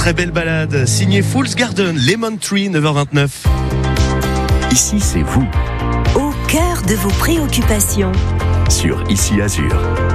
très belle balade, signée Fool's Garden, Lemon Tree, 9h29. Ici, c'est vous. Au cœur de vos préoccupations. Sur Ici Azur.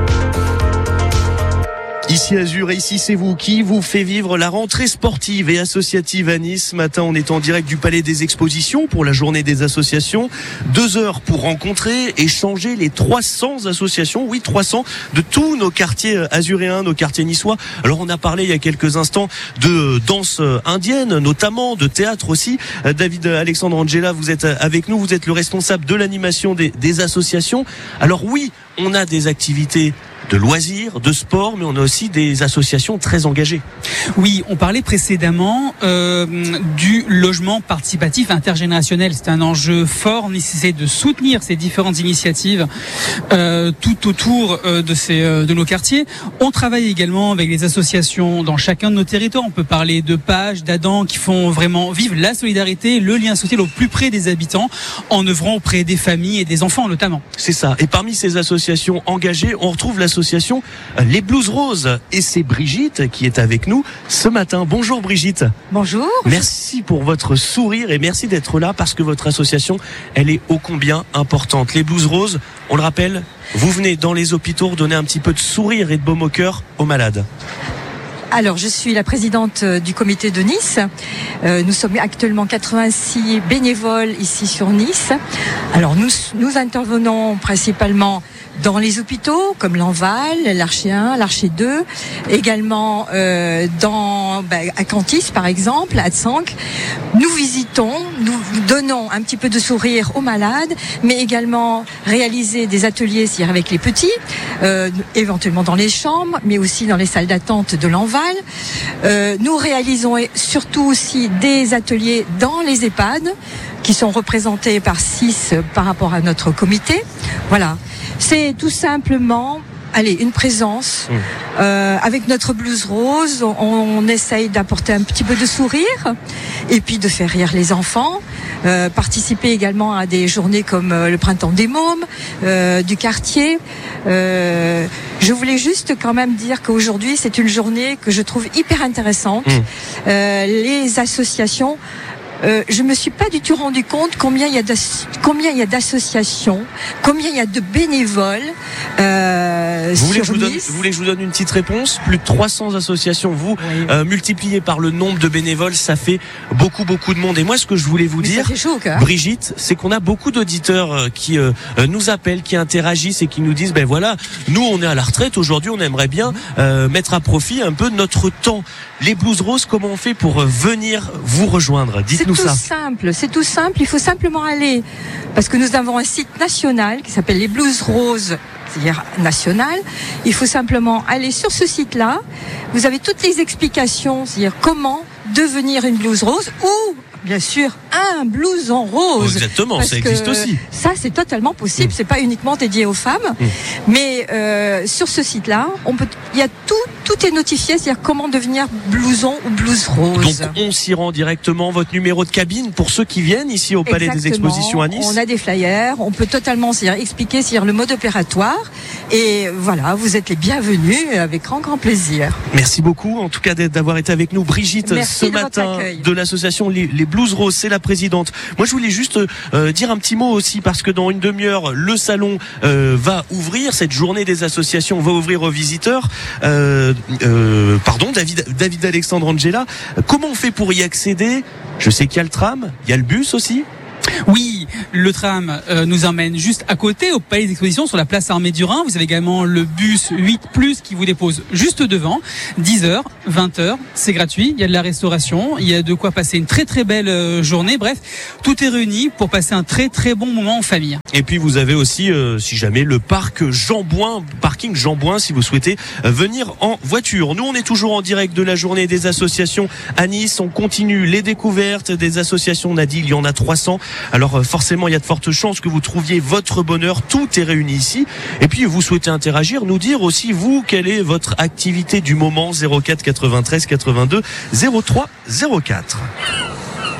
Ici Azur et ici c'est vous qui vous fait vivre la rentrée sportive et associative à Nice. Ce matin, on est en direct du Palais des Expositions pour la journée des associations. 2 heures pour rencontrer, échanger les 300 associations, oui 300, de tous nos quartiers azuréens, nos quartiers niçois. Alors on a parlé il y a quelques instants de danse indienne, notamment de théâtre aussi. David Alexandre Angela, vous êtes avec nous, vous êtes le responsable de l'animation des associations. Alors oui, on a des activités de loisirs, de sport, mais on a aussi des associations très engagées. Oui, on parlait précédemment du logement participatif intergénérationnel. C'est un enjeu fort. On essaie de soutenir ces différentes initiatives tout autour de nos quartiers. On travaille également avec les associations dans chacun de nos territoires. On peut parler de Page, d'Adam, qui font vraiment vivre la solidarité, le lien social au plus près des habitants, en œuvrant auprès des familles et des enfants notamment. C'est ça. Et parmi ces associations engagées, on retrouve l'association Les Blues Roses. Et c'est Brigitte qui est avec nous ce matin. Bonjour Brigitte. Bonjour. Merci pour votre sourire et merci d'être là parce que votre association, elle est ô combien importante. Les Blues Roses, on le rappelle, vous venez dans les hôpitaux donner un petit peu de sourire et de baume au cœur aux malades. Alors, je suis la présidente du comité de Nice. Nous sommes actuellement 86 bénévoles ici sur Nice. Alors, nous intervenons principalement dans les hôpitaux comme l'Enval, l'Archer 1, l'Archer 2, également à Cantis par exemple, à Tsang. Nous visitons, nous donnons un petit peu de sourire aux malades, mais également réaliser des ateliers avec les petits, éventuellement dans les chambres, mais aussi dans les salles d'attente de l'Enval. Nous réalisons surtout aussi des ateliers dans les EHPAD qui sont représentés par 6 par rapport à notre comité. Voilà. C'est tout simplement, une présence. Avec notre Blues Rose, on essaye d'apporter un petit peu de sourire et puis de faire rire les enfants. Participer également à des journées comme le Printemps des Mômes, du quartier. Je voulais juste quand même dire qu'aujourd'hui, c'est une journée que je trouve hyper intéressante. Les associations... je me suis pas du tout rendu compte combien il y a d'associations, combien il y a de bénévoles. Vous voulez que je vous donne une petite réponse? Plus de 300 associations, vous multipliez par le nombre de bénévoles, ça fait beaucoup de monde. Et moi, ce que je voulais vous dire, Brigitte, c'est qu'on a beaucoup d'auditeurs qui nous appellent, qui interagissent et qui nous disent, nous on est à la retraite aujourd'hui, on aimerait bien mettre à profit un peu notre temps. Les Blues Roses, comment on fait pour venir vous rejoindre? Dites-nous ça. C'est tout simple. Il faut simplement aller, parce que nous avons un site national qui s'appelle les Blues Roses, c'est-à-dire national. Il faut simplement aller sur ce site-là. Vous avez toutes les explications, c'est-à-dire comment devenir une Blues Rose ou, bien sûr, un blouson rose. Exactement, ça existe aussi. Ça, c'est totalement possible. C'est pas uniquement dédié aux femmes, mais sur ce site-là, il y a tout est notifié, c'est-à-dire comment devenir blouson ou blouse rose. Donc on s'y rend directement. Votre numéro de cabine pour ceux qui viennent ici au Palais des Expositions à Nice. On a des flyers, on peut totalement expliquer le mode opératoire. Et voilà, vous êtes les bienvenus avec grand plaisir. Merci beaucoup, en tout cas d'avoir été avec nous, Brigitte, ce matin de l'association Les Blues Roses. C'est la présidente. Moi, je voulais juste dire un petit mot aussi parce que dans une demi-heure, le salon va ouvrir. Cette journée des associations va ouvrir aux visiteurs. David Alexandre Angela. Comment on fait pour y accéder? Je sais qu'il y a le tram, il y a le bus aussi. Oui, le tram nous emmène juste à côté au Palais des Expositions sur la place Armée du Rhin. Vous avez également le bus 8+, qui vous dépose juste devant. 10h, 20h, c'est gratuit. Il y a de la restauration, il y a de quoi passer une très belle journée. Bref, tout est réuni pour passer un très bon moment en famille. Et puis vous avez aussi, si jamais, le parking Jean Bouin, si vous souhaitez venir en voiture. Nous, on est toujours en direct de la journée des associations à Nice. On continue les découvertes des associations. On a dit, il y en a 300. Alors forcément, il y a de fortes chances que vous trouviez votre bonheur. Tout est réuni ici. Et puis, vous souhaitez interagir, nous dire aussi, vous, quelle est votre activité du moment? 04 93 82 03 04.